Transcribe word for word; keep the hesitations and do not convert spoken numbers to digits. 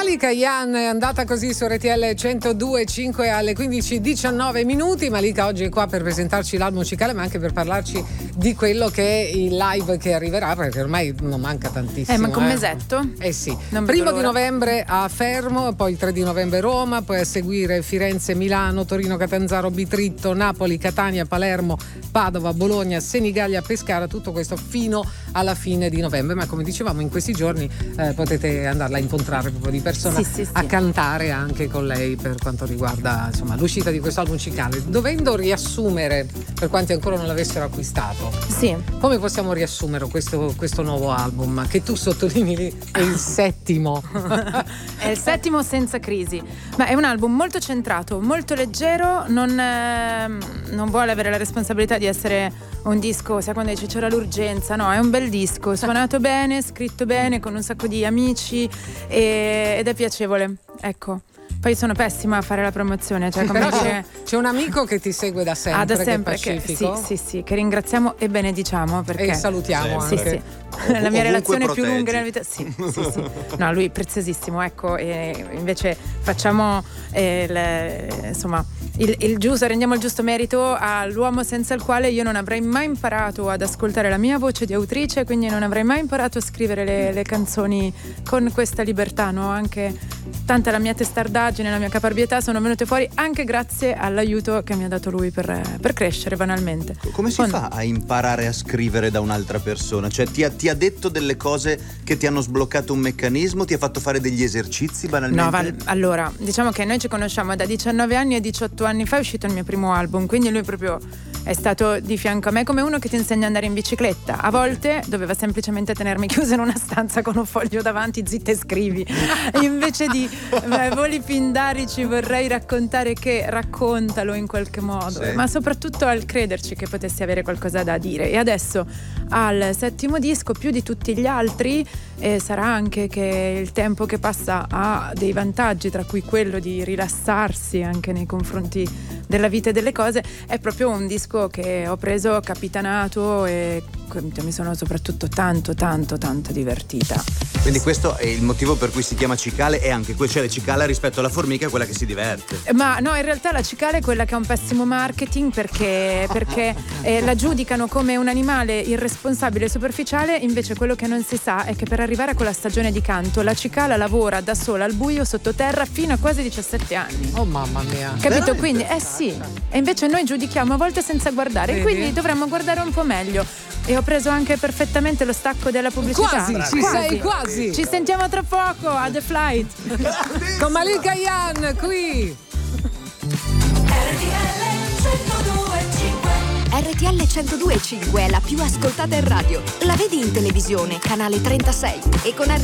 Malika Yan è andata così su R T L centodue e cinque alle quindici e diciannove minuti. Malika oggi è qua per presentarci l'album musicale, ma anche per parlarci di quello che è il live che arriverà, perché ormai non manca tantissimo. Eh, manca un eh. mesetto. Eh sì. Non Primo vedo di l'ora. novembre a Fermo, poi il tre di novembre Roma, poi a seguire Firenze, Milano, Torino, Catanzaro, Bitritto, Napoli, Catania, Palermo, Padova, Bologna, Senigallia, Pescara, tutto questo fino alla fine di novembre. Ma come dicevamo, in questi giorni eh, potete andarla a incontrare proprio di persona, Sì, sì, sì. a cantare anche con lei per quanto riguarda insomma l'uscita di questo album musicale. Dovendo riassumere, per quanti ancora non l'avessero acquistato, Sì. come possiamo riassumere questo, questo nuovo album che tu sottolinei è il settimo? È il settimo senza crisi, ma è un album molto centrato, molto leggero, non, eh, non vuole avere la responsabilità di essere un disco, sai quando dice c'era l'urgenza, no, è un bel disco, suonato bene, scritto bene, con un sacco di amici e, ed è piacevole, ecco. Poi sono pessima a fare la promozione, cioè come Però dire... c'è, c'è un amico che ti segue da sempre, Ah, da che è sempre, che, Pacifico. sì, sì, sì, che ringraziamo e benediciamo perché E salutiamo sì, anche. sì. La mia Ovunque relazione più proteggi. lunga nella vita. Sì, sì, sì. No, lui è preziosissimo, ecco, e invece facciamo eh, il, insomma il, il giusto, rendiamo il giusto merito all'uomo senza il quale io non avrei mai imparato ad ascoltare la mia voce di autrice, quindi non avrei mai imparato a scrivere le, le canzoni con questa libertà, no? Anche tanta la mia testardaggine, la mia caparbietà sono venute fuori anche grazie all'aiuto che mi ha dato lui per, per crescere banalmente. Come si Con- fa a imparare a scrivere da un'altra persona? Cioè ti ha, ti ha detto delle cose che ti hanno sbloccato un meccanismo? Ti ha fatto fare degli esercizi banalmente? No, Val, allora, diciamo che noi ci conosciamo da diciannove anni e diciotto anni fa è uscito il mio primo album, quindi lui proprio è stato di fianco a me come uno che ti insegna ad andare in bicicletta. A volte doveva semplicemente tenermi chiusa in una stanza con un foglio davanti, zitta e scrivi. Invece di eh, voli pindarici vorrei raccontare che raccontalo in qualche modo, Sì. ma soprattutto al crederci che potessi avere qualcosa da dire. E adesso al settimo disco, più di tutti gli altri, e sarà anche che il tempo che passa ha dei vantaggi, tra cui quello di rilassarsi anche nei confronti della vita e delle cose. È proprio un disco che ho preso capitanato e mi sono soprattutto tanto tanto tanto divertita. Quindi questo è il motivo per cui si chiama cicale, e anche que- cioè la cicala rispetto alla formica è quella che si diverte. Ma no, in realtà la cicala è quella che ha un pessimo marketing perché, perché eh, la giudicano come un animale irresponsabile e superficiale. Invece quello che non si sa è che per arrivare a quella stagione di canto la cicala lavora da sola al buio sottoterra fino a quasi diciassette anni. Oh mamma mia. Capito? Veramente? Quindi eh sì. E invece noi giudichiamo a volte senza guardare. Vedi? Quindi dovremmo guardare un po' meglio. E ho preso anche perfettamente lo stacco della pubblicità. Quasi, ci sei quasi. Ci sentiamo tra poco a The Flight. Con Malika Yan qui. R T L centodue e cinque è la più ascoltata in radio. La vedi in televisione, canale trentasei, e con R